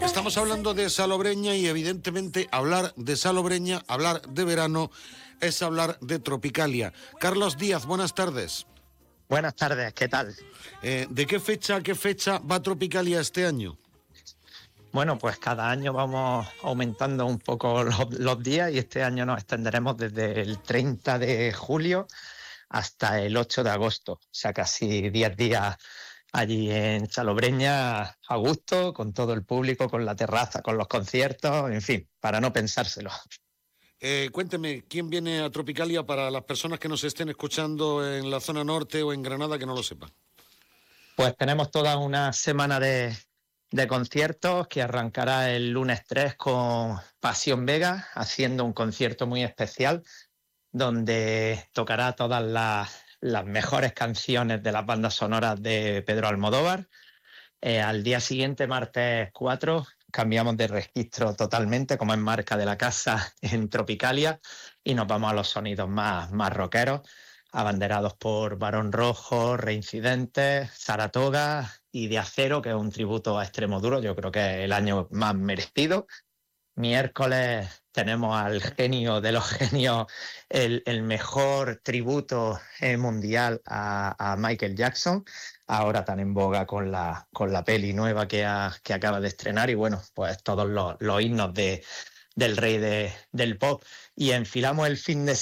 Estamos hablando de Salobreña y evidentemente hablar de Salobreña, hablar de verano, es hablar de Tropicalia. Carlos Díaz, buenas tardes. Buenas tardes, ¿qué tal? ¿De qué fecha a qué fecha va Tropicalia este año? Bueno, pues cada año vamos aumentando un poco los días y este año nos extenderemos desde el 30 de julio hasta el 8 de agosto. O sea, casi 10 días allí en Salobreña a gusto, con todo el público, con la terraza, con los conciertos, en fin, para no pensárselo. Cuénteme, ¿quién viene a Tropicalia para las personas que nos estén escuchando en la zona norte o en Granada que no lo sepan? Pues tenemos toda una semana de conciertos que arrancará el lunes 3 con Pasión Vega, haciendo un concierto muy especial donde tocará todas las mejores canciones de las bandas sonoras de Pedro Almodóvar. Al día siguiente, martes 4, cambiamos de registro totalmente, como es marca de la casa en Tropicalia, y nos vamos a los sonidos más rockeros, abanderados por Barón Rojo, Reincidentes, Saratoga y De Acero, que es un tributo a Extremoduro, yo creo que es el año más merecido. Miércoles tenemos al genio de los genios, el mejor tributo mundial a Michael Jackson, ahora tan en boga con la peli nueva que acaba de estrenar, y bueno, pues todos los himnos del rey del pop. Y enfilamos el fin de